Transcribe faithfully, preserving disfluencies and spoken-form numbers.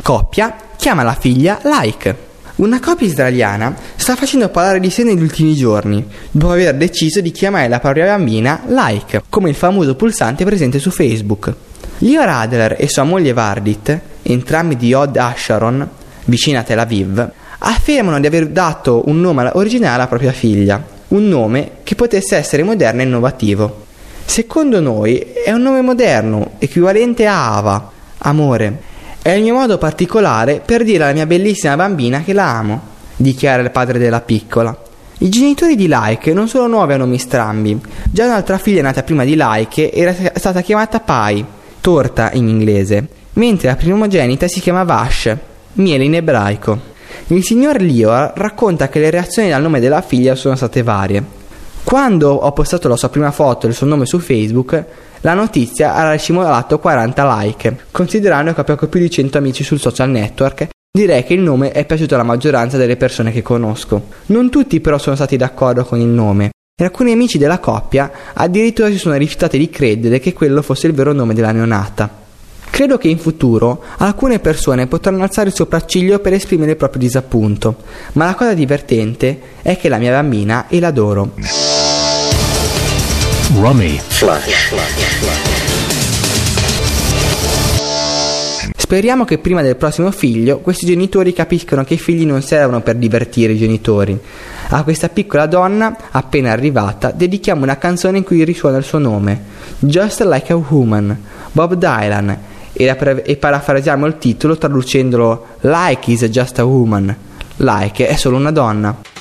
coppia chiama la figlia Like. Una coppia israeliana sta facendo parlare di sé negli ultimi giorni, dopo aver deciso di chiamare la propria bambina Like, come il famoso pulsante presente su Facebook. Lior Adler e sua moglie Vardit, entrambi di Hod Asharon, vicina a Tel Aviv, affermano di aver dato un nome originale alla propria figlia, un nome che potesse essere moderno e innovativo. Secondo noi è un nome moderno, equivalente a Ava, amore. È il mio modo particolare per dire alla mia bellissima bambina che la amo, dichiara il padre della piccola. I genitori di Like non sono nuovi a nomi strambi. Già un'altra figlia nata prima di Like era stata chiamata Pie, torta in inglese, mentre la primogenita si chiama Vash, miele in ebraico. Il signor Lior racconta che le reazioni al nome della figlia sono state varie. Quando ho postato la sua prima foto e il suo nome su Facebook, la notizia ha racimolato quaranta like. Considerando che ho poco più di cento amici sul social network, direi che il nome è piaciuto alla maggioranza delle persone che conosco. Non tutti però sono stati d'accordo con il nome, e alcuni amici della coppia addirittura si sono rifiutati di credere che quello fosse il vero nome della neonata. Credo che in futuro alcune persone potranno alzare il sopracciglio per esprimere il proprio disappunto, ma la cosa divertente è che la mia bambina e l'adoro. Rummy Flash. Speriamo che prima del prossimo figlio questi genitori capiscano che i figli non servono per divertire i genitori. A questa piccola donna appena arrivata dedichiamo una canzone in cui risuona il suo nome, Just Like a Woman, Bob Dylan, e, la pre- e parafrasiamo il titolo traducendolo Like is just a woman, like è solo una donna.